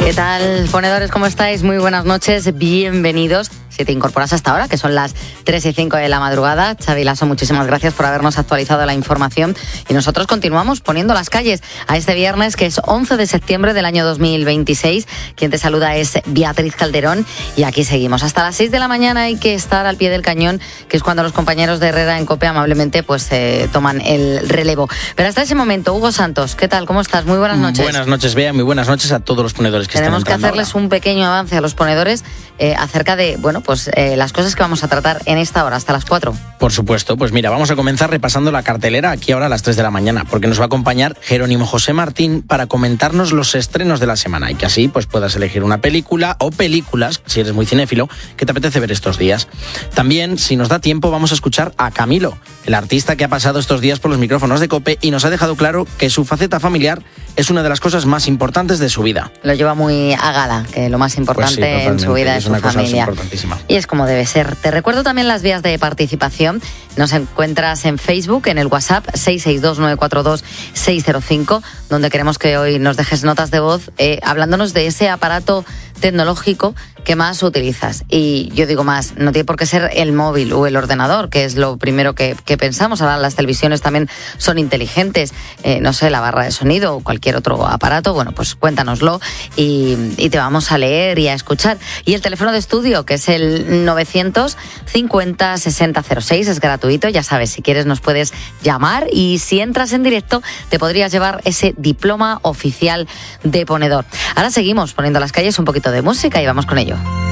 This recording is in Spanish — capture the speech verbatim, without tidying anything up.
¿Qué tal, ponedores? ¿Cómo estáis? Muy buenas noches, bienvenidos. Si te incorporas hasta ahora, que son las tres y cinco de la madrugada, Xavi Lasso, muchísimas gracias por habernos actualizado la información. Y nosotros continuamos poniendo las calles a este viernes, que es once de septiembre del año dos mil veintiséis. Quien te saluda es Beatriz Calderón y aquí seguimos. Hasta las seis de la mañana hay que estar al pie del cañón, que es cuando los compañeros de Herrera en COPE amablemente pues eh, toman el relevo. Pero hasta ese momento, Hugo Santos, ¿qué tal? ¿Cómo estás? Muy buenas noches. Buenas noches, Bea. Muy buenas noches a todos los ponedores que Tenemos están que hacerles ahora. un pequeño avance a los ponedores eh, acerca de, bueno, pues eh, las cosas que vamos a tratar en esta hora, hasta las cuatro. Por supuesto, pues mira, vamos a comenzar repasando la cartelera aquí ahora a las tres de la mañana, porque nos va a acompañar Jerónimo José Martín para comentarnos los estrenos de la semana y que así pues puedas elegir una película o películas, si eres muy cinéfilo, que te apetece ver estos días. También, si nos da tiempo, vamos a escuchar a Camilo, el artista que ha pasado estos días por los micrófonos de COPE y nos ha dejado claro que su faceta familiar es una de las cosas más importantes de su vida. Lo lleva muy a gala, que lo más importante pues sí, en su vida es, es su familia. Y es como debe ser. Te recuerdo también las vías de participación. Nos encuentras en Facebook, en el WhatsApp seis seis dos nueve cuatro dos seis cero cinco, donde queremos que hoy nos dejes notas de voz eh, hablándonos de ese aparato tecnológico que más utilizas. Y yo digo más, no tiene por qué ser el móvil o el ordenador, que es lo primero que, que pensamos. Ahora las televisiones también son inteligentes, eh, no sé, la barra de sonido o cualquier otro aparato. Bueno, pues cuéntanoslo y, y te vamos a leer y a escuchar. Y el teléfono de estudio, que es el novecientos cincuenta sesenta cero seis, es gratuito, ya sabes, si quieres nos puedes llamar y si entras en directo te podrías llevar ese diploma oficial de ponedor. Ahora seguimos poniendo las calles, un poquito de música y vamos con ello.